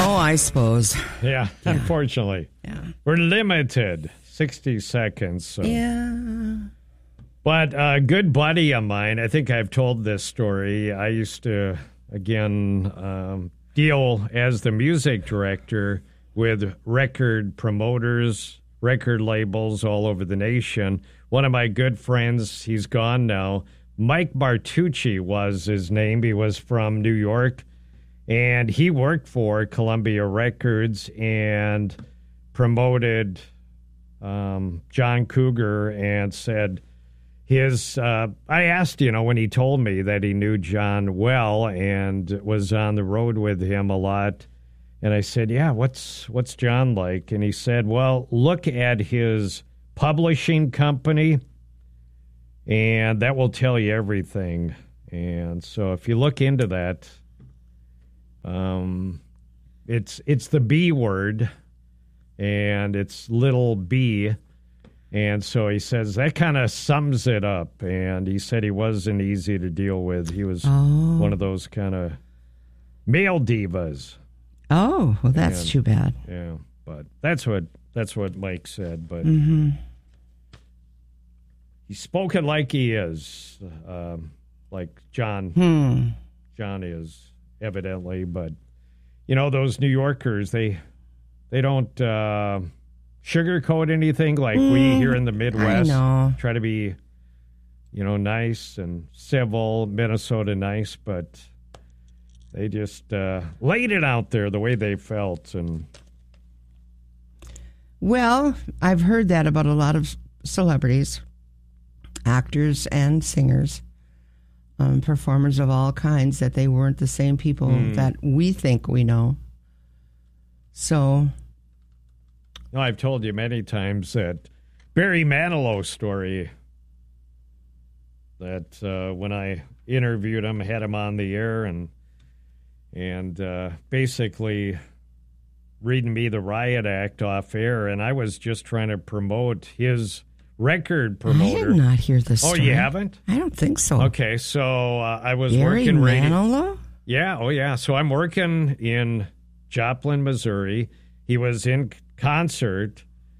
I suppose. Yeah, unfortunately. Yeah. We're limited. 60 seconds. So. Yeah. But a good buddy of mine, I think I've told this story. I used to, again, deal as the music director with record promoters, record labels all over the nation. One of my good friends, he's gone now, Mike Bartucci was his name. He was from New York, and he worked for Columbia Records and promoted John Cougar and said I asked, when he told me that he knew John well and was on the road with him a lot, and I said, yeah, what's John like? And he said, well, look at his publishing company, and that will tell you everything. And so if you look into that, it's the B word, and it's little b. And so he says that kind of sums it up. And he said he wasn't easy to deal with. He was one of those kind of male divas. Oh, well, that's too bad. Yeah, but that's what Mike said. But he's spoken like he is, like John. John is evidently, but those New Yorkers, they don't sugarcoat anything like we here in the Midwest. I know. Try to be, nice and civil, Minnesota nice, but they just laid it out there the way they felt. And well, I've heard that about a lot of celebrities, actors and singers, performers of all kinds, that they weren't the same people that we think we know. So... No, I've told you many times that Barry Manilow story, that when I interviewed him, had him on the air, and basically reading me the riot act off air, and I was just trying to promote his record promoter. I did not hear this story. Oh, you haven't? I don't think so. Okay, so I was Barry working... Manilow? Yeah, oh yeah. So I'm working in Joplin, Missouri. He was in concert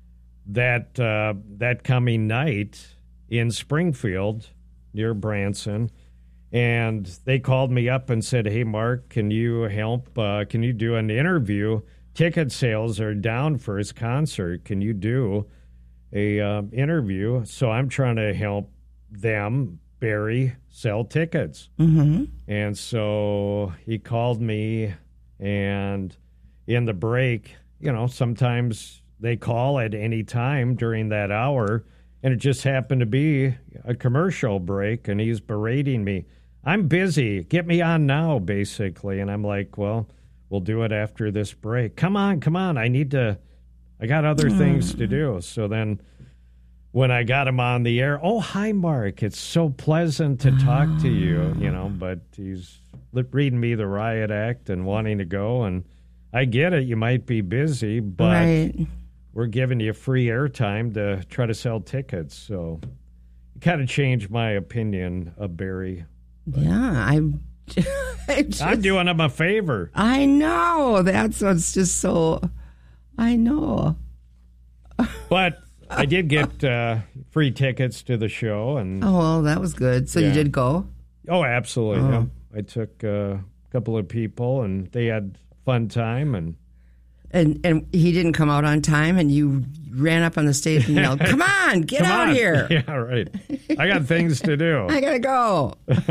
that coming night in Springfield near Branson, and they called me up and said, hey, Mark, can you help? Can you do an interview? Ticket sales are down for his concert. Can you do a interview? So I'm trying to help them, Barry, sell tickets. And so he called me, and in the break, sometimes they call at any time during that hour, and it just happened to be a commercial break, and he's berating me. I'm busy. Get me on now, basically. And I'm like, well, we'll do it after this break. Come on. I got other things to do. So then when I got him on the air, oh, hi, Mark. It's so pleasant to talk to you, but he's reading me the riot act and wanting to go, and I get it. You might be busy, but we're giving you free airtime to try to sell tickets. So it kind of changed my opinion of Barry. But yeah, I'm doing him a favor. I know. That's what's just so... I know. But I did get free tickets to the show. And oh, well, that was good. So you did go? Oh, absolutely. Oh. Yeah. I took a couple of people, and they had fun time, and he didn't come out on time, and you ran up on the stage and yelled, come on, get out here. Yeah, right. I got things to do. I gotta go.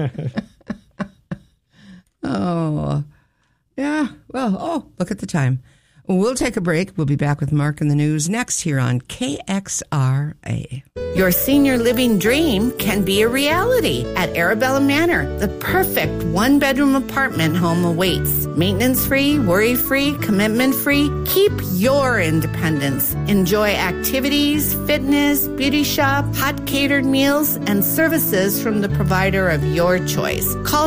Oh, yeah. Well, look at the time. We'll take a break. We'll be back with Mark and the News next here on KXRA. Your senior living dream can be a reality at Arabella Manor. The perfect one-bedroom apartment home awaits. Maintenance-free, worry-free, commitment-free. Keep your independence. Enjoy activities, fitness, beauty shop, hot catered meals, and services from the provider of your choice. Call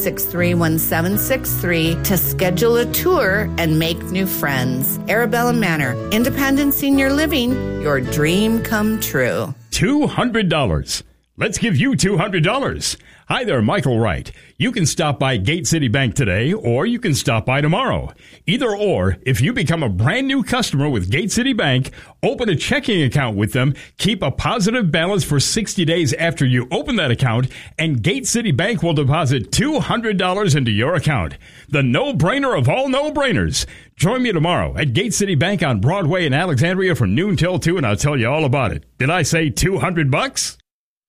763-1763 to schedule a tour and make new friends. Arabella Manor, independent senior living, your dream come true. $200. Let's give you $200. Hi there, Michael Wright. You can stop by Gate City Bank today, or you can stop by tomorrow. Either or, if you become a brand new customer with Gate City Bank, open a checking account with them, keep a positive balance for 60 days after you open that account, and Gate City Bank will deposit $200 into your account. The no-brainer of all no-brainers. Join me tomorrow at Gate City Bank on Broadway in Alexandria from noon till 2, and I'll tell you all about it. Did I say $200?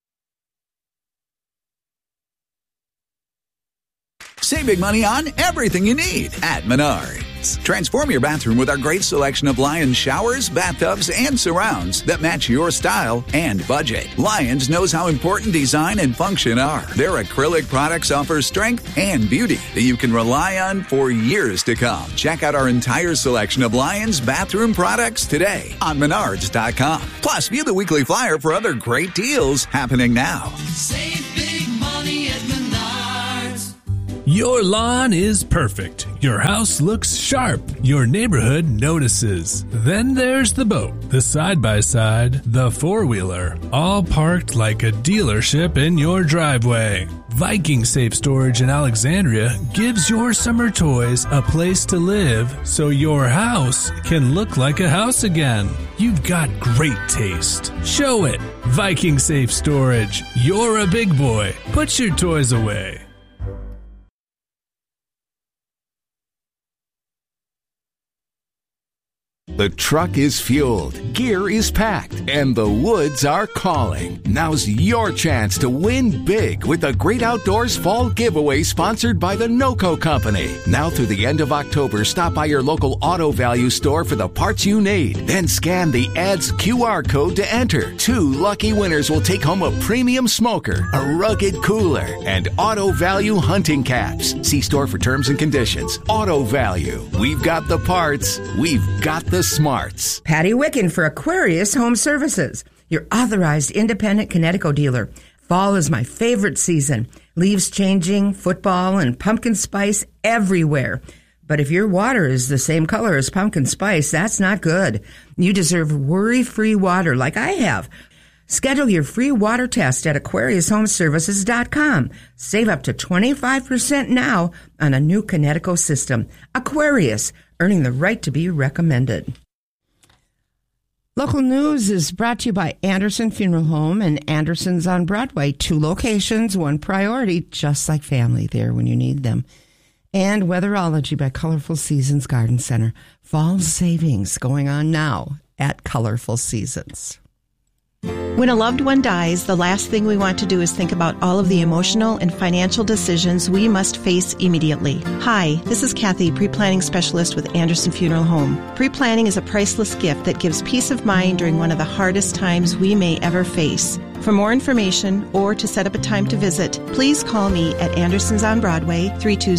Save big money on everything you need at Menards. Transform your bathroom with our great selection of Lions showers, bathtubs, and surrounds that match your style and budget. Lions knows how important design and function are. Their acrylic products offer strength and beauty that you can rely on for years to come. Check out our entire selection of Lions bathroom products today on Menards.com. Plus, view the weekly flyer for other great deals happening now. Save big money at Menards. Your lawn is perfect. Your house looks sharp. Your neighborhood notices. Then there's the boat, the side-by-side, the four-wheeler, all parked like a dealership in your driveway. Viking Safe Storage in Alexandria gives your summer toys a place to live so your house can look like a house again. You've got great taste. Show it. Viking Safe Storage. You're a big boy. Put your toys away. The truck is fueled, gear is packed, and the woods are calling. Now's your chance to win big with the Great Outdoors Fall Giveaway sponsored by the NOCO Company. Now through the end of October, stop by your local Auto Value store for the parts you need. Then scan the ad's QR code to enter. 2 lucky winners will take home a premium smoker, a rugged cooler, and Auto Value hunting caps. See store for terms and conditions. Auto Value. We've got the parts. We've got the smarts. Patty Wicken for Aquarius Home Services, your authorized independent Connecticut dealer. Fall is my favorite season. Leaves changing, football, and pumpkin spice everywhere. But if your water is the same color as pumpkin spice, that's not good. You deserve worry-free water like I have. Schedule your free water test at AquariusHomeservices.com. Save up to 25% now on a new Connecticut system. Aquarius, earning the right to be recommended. Local news is brought to you by Anderson Funeral Home and Anderson's on Broadway. 2 locations, 1 priority, just like family there when you need them. And Weatherology by Colorful Seasons Garden Center. Fall savings going on now at Colorful Seasons. When a loved one dies, the last thing we want to do is think about all of the emotional and financial decisions we must face immediately. Hi, this is Kathy, pre-planning specialist with Anderson Funeral Home. Pre-planning is a priceless gift that gives peace of mind during one of the hardest times we may ever face. For more information or to set up a time to visit, please call me at Anderson's on Broadway,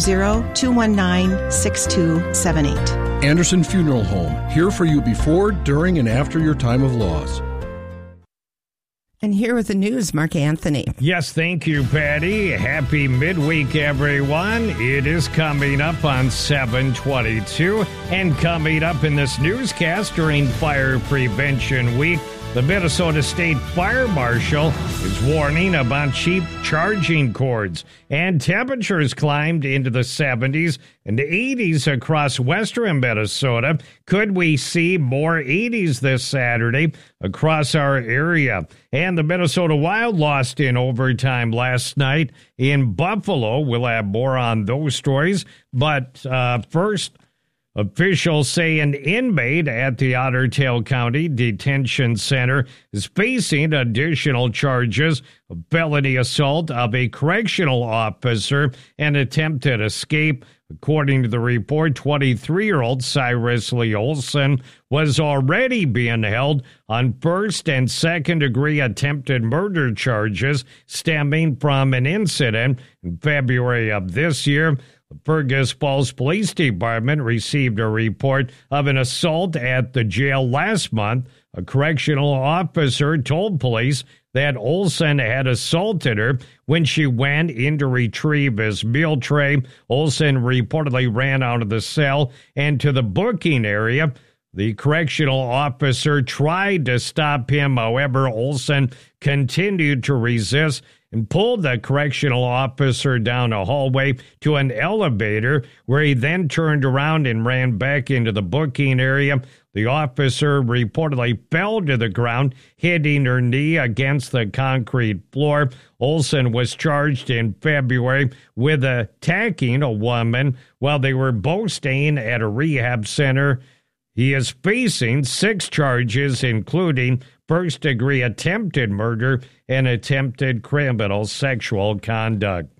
320-219-6278. Anderson Funeral Home, here for you before, during, and after your time of loss. And here with the news, Mark Anthony. Yes, thank you, Patty. Happy midweek, everyone. It is coming up on 7/22. And coming up in this newscast during Fire Prevention Week, the Minnesota State Fire Marshal is warning about cheap charging cords. And temperatures climbed into the 70s and 80s across western Minnesota. Could we see more 80s this Saturday across our area? And the Minnesota Wild lost in overtime last night in Buffalo. We'll have more on those stories. But first, officials say an inmate at the Otter Tail County Detention Center is facing additional charges of felony assault of a correctional officer and attempted escape. According to the report, 23-year-old Cyrus Lee Olson was already being held on first and second-degree attempted murder charges stemming from an incident in February of this year. The Fergus Falls Police Department received a report of an assault at the jail last month. A correctional officer told police that Olson had assaulted her when she went in to retrieve his meal tray. Olson reportedly ran out of the cell and to the booking area. The correctional officer tried to stop him. However, Olson continued to resist and pulled the correctional officer down a hallway to an elevator, where he then turned around and ran back into the booking area. The officer reportedly fell to the ground, hitting her knee against the concrete floor. Olson was charged in February with attacking a woman while they were both staying at a rehab center. He is facing 6 charges, including first-degree attempted murder and attempted criminal sexual conduct.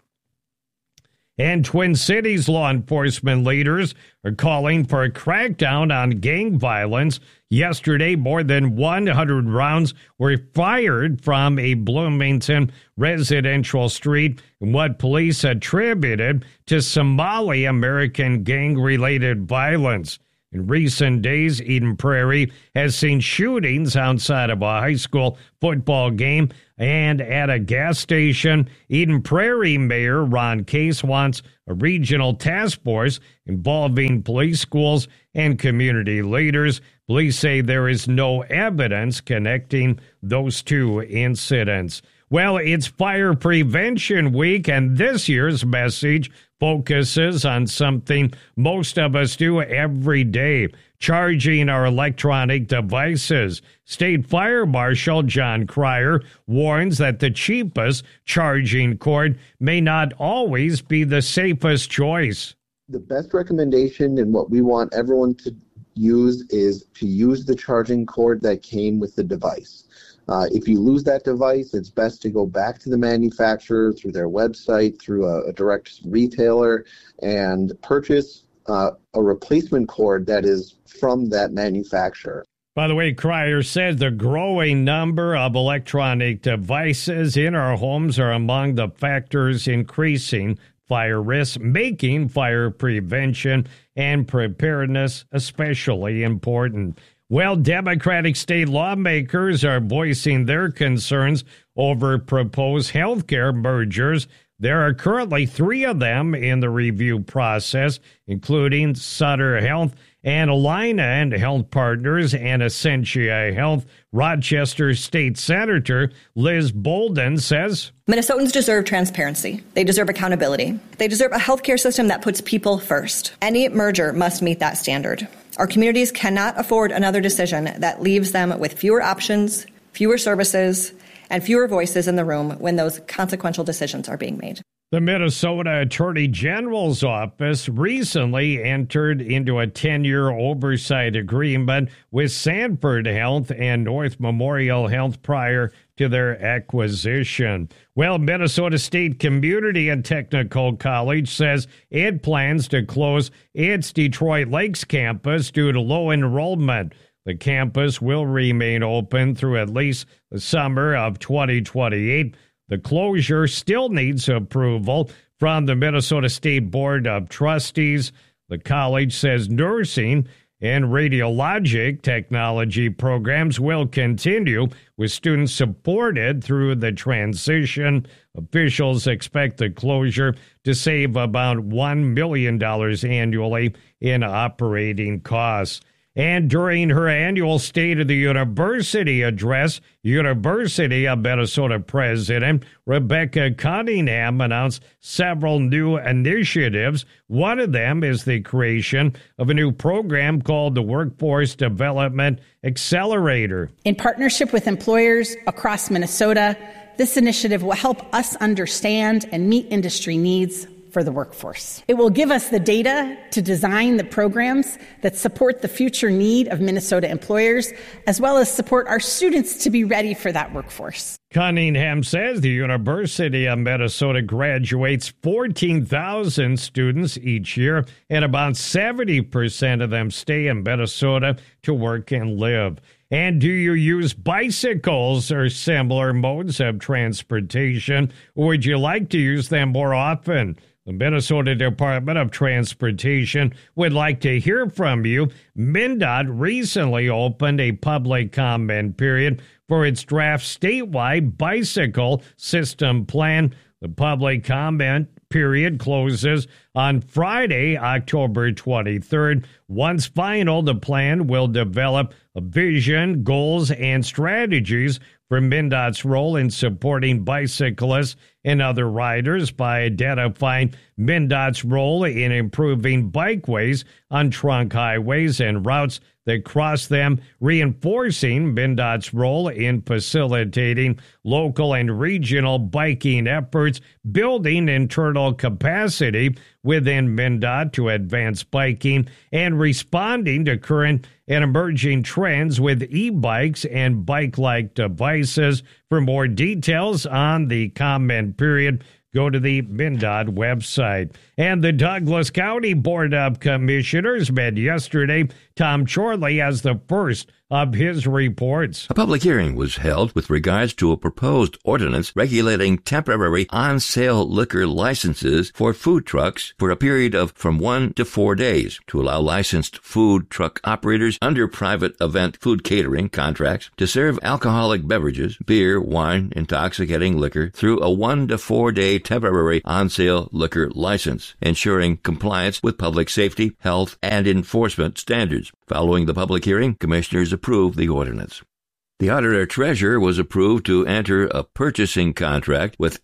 And Twin Cities law enforcement leaders are calling for a crackdown on gang violence. Yesterday, more than 100 rounds were fired from a Bloomington residential street in what police attributed to Somali-American gang-related violence. In recent days, Eden Prairie has seen shootings outside of a high school football game and at a gas station. Eden Prairie Mayor Ron Case wants a regional task force involving police, schools, and community leaders. Police say there is no evidence connecting those two incidents. Well, it's Fire Prevention Week, and this year's message focuses on something most of us do every day, charging our electronic devices. State Fire Marshal John Cryer warns that the cheapest charging cord may not always be the safest choice. The best recommendation and what we want everyone to use is to use the charging cord that came with the device. If you lose that device, it's best to go back to the manufacturer through their website, through a direct retailer, and purchase a replacement cord that is from that manufacturer. By the way, Cryer says the growing number of electronic devices in our homes are among the factors increasing fire risk, making fire prevention and preparedness especially important. Well, Democratic state lawmakers are voicing their concerns over proposed health care mergers. There are currently 3 of them in the review process, including Sutter Health and Allina and Health Partners and Essentia Health. Rochester State Senator Liz Bolden says, Minnesotans deserve transparency. They deserve accountability. They deserve a healthcare system that puts people first. Any merger must meet that standard. Our communities cannot afford another decision that leaves them with fewer options, fewer services, and fewer voices in the room when those consequential decisions are being made. The Minnesota Attorney General's office recently entered into a 10-year oversight agreement with Sanford Health and North Memorial Health prior to their acquisition. Well, Minnesota State Community and Technical College says it plans to close its Detroit Lakes campus due to low enrollment. The campus will remain open through at least the summer of 2028. The closure still needs approval from the Minnesota State Board of Trustees. The college says nursing and radiologic technology programs will continue, with students supported through the transition. Officials expect the closure to save about $1 million annually in operating costs. And during her annual State of the University address, University of Minnesota President Rebecca Cunningham announced several new initiatives. One of them is the creation of a new program called the Workforce Development Accelerator. In partnership with employers across Minnesota, this initiative will help us understand and meet industry needs for the workforce. It will give us the data to design the programs that support the future need of Minnesota employers, as well as support our students to be ready for that workforce. Cunningham says the University of Minnesota graduates 14,000 students each year, and about 70% of them stay in Minnesota to work and live. And do you use bicycles or similar modes of transportation, or would you like to use them more often? The Minnesota Department of Transportation would like to hear from you. MnDOT recently opened a public comment period for its draft statewide bicycle system plan. The public comment period closes on Friday, October 23rd. Once final, the plan will develop a vision, goals, and strategies for MnDOT's role in supporting bicyclists and other riders by identifying MnDOT's role in improving bikeways on trunk highways and routes that cross them, reinforcing MnDOT's role in facilitating local and regional biking efforts, building internal capacity within MnDOT to advance biking, and responding to current and emerging trends with e-bikes and bike-like devices. For more details on the comment period, go to the MnDOT website. And the Douglas County Board of Commissioners met yesterday. Tom Chorley has the first of his reports. A public hearing was held with regards to a proposed ordinance regulating temporary on-sale liquor licenses for food trucks for a period of from 1 to 4 days to allow licensed food truck operators under private event food catering contracts to serve alcoholic beverages, beer, wine, intoxicating liquor through a 1 to 4 day temporary on-sale liquor license, ensuring compliance with public safety, health, and enforcement standards. Following the public hearing, commissioners approved the ordinance. The auditor-treasurer was approved to enter a purchasing contract with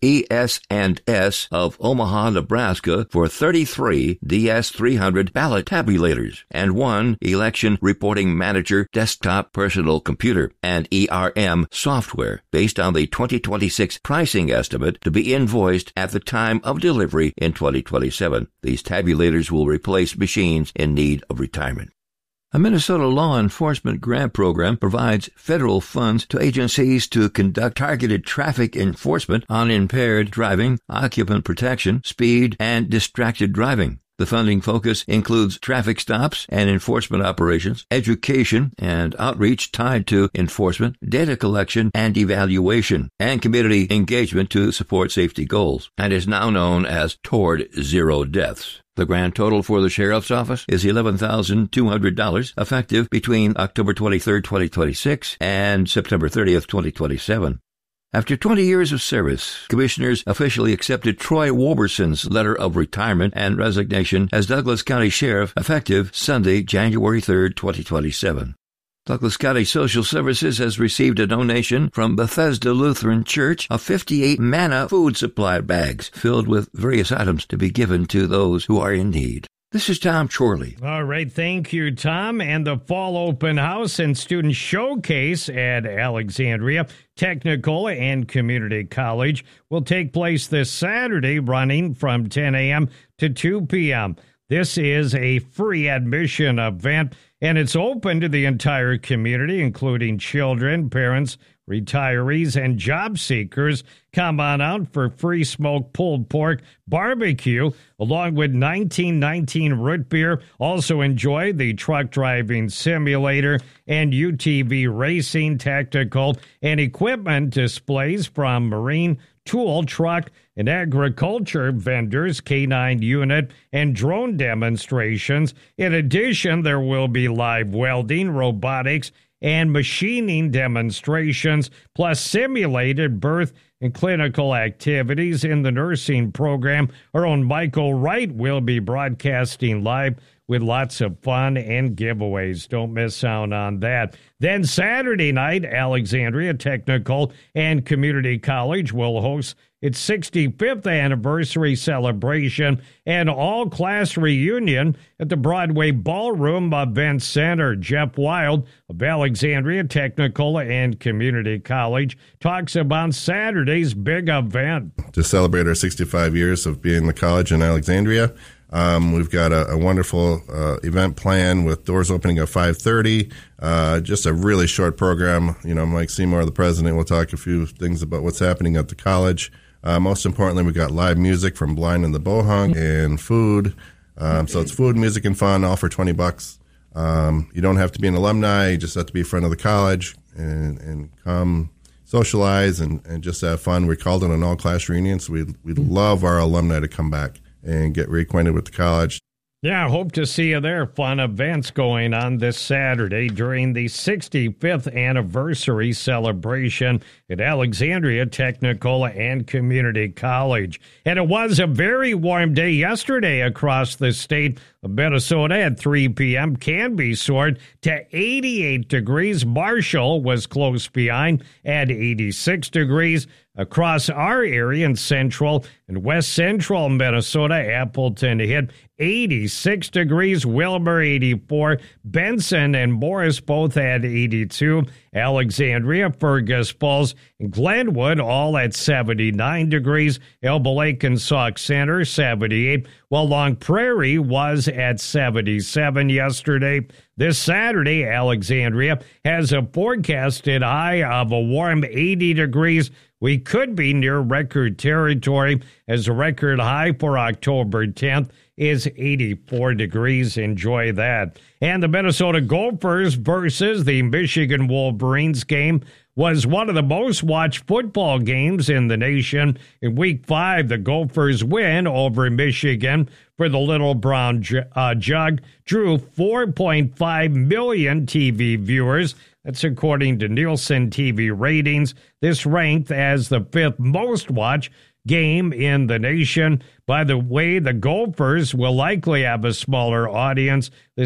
ES&S of Omaha, Nebraska for 33 DS300 ballot tabulators and 1 election reporting manager desktop personal computer and ERM software based on the 2026 pricing estimate to be invoiced at the time of delivery in 2027. These tabulators will replace machines in need of retirement. A Minnesota law enforcement grant program provides federal funds to agencies to conduct targeted traffic enforcement on impaired driving, occupant protection, speed, and distracted driving. The funding focus includes traffic stops and enforcement operations, education and outreach tied to enforcement, data collection and evaluation, and community engagement to support safety goals, and is now known as Toward Zero Deaths. The grand total for the Sheriff's Office is $11,200, effective between October 23, 2026 and September 30, 2027. After 20 years of service, commissioners officially accepted Troy Woberson's letter of retirement and resignation as Douglas County Sheriff, effective Sunday, January 3, 2027. Douglas County Social Services has received a donation from Bethesda Lutheran Church of 58 manna food supply bags filled with various items to be given to those who are in need. This is Tom Chorley. All right, thank you, Tom. And the Fall Open House and Student Showcase at Alexandria Technical and Community College will take place this Saturday, running from 10 a.m. to 2 p.m. This is a free admission event, and it's open to the entire community, including children, parents, retirees, and job seekers. Come on out for free smoked pulled pork barbecue, along with 1919 root beer. Also enjoy the truck driving simulator and UTV racing, tactical, and equipment displays from marine, tool, truck, and agriculture vendors, K9 unit, and drone demonstrations. In addition, there will be live welding, robotics, and machining demonstrations, plus simulated birth and clinical activities. In the nursing program, our own Michael Wright will be broadcasting live with lots of fun and giveaways. Don't miss out on that. Then Saturday night, Alexandria Technical and Community College will host its 65th anniversary celebration and all-class reunion at the Broadway Ballroom Event Center. Jeff Wild of Alexandria Technical and Community College talks about Saturday's big event. To celebrate our 65 years of being the college in Alexandria, we've got a wonderful event plan with doors opening at 5:30. Just a really short program. You know, Mike Seymour, the president, will talk a few things about what's happening at the college. Most importantly, we've got live music from Blind and the Bohunk and food. So it's food, music, and fun, all for $20. You don't have to be an alumni. You just have to be a friend of the college and come socialize and just have fun. We called it an all-class reunion, so we'd love our alumni to come back and get reacquainted with the college. Yeah, I hope to see you there. Fun events going on this Saturday during the 65th anniversary celebration at Alexandria Technical and Community College. And it was a very warm day yesterday across the state of Minnesota at 3 p.m. Canby soared to 88 degrees. Marshall was close behind at 86 degrees. Across our area in central and west central Minnesota, Appleton hit 86 degrees, Wilbur 84, Benson and Morris both at 82, Alexandria, Fergus Falls, and Glenwood all at 79 degrees, Elba Lake and Sauk Center 78, while Long Prairie was at 77 yesterday. This Saturday, Alexandria has a forecasted high of a warm 80 degrees. We could be near record territory as a record high for October 10th is 84 degrees. Enjoy that. And the Minnesota Gophers versus the Michigan Wolverines game was one of the most watched football games in the nation. In Week 5, the Gophers win over Michigan for the Little Brown Jug drew 4.5 million TV viewers. That's according to Nielsen TV ratings. This ranked as the 5th most watched game in the nation. By the way, the Gophers will likely have a smaller audience this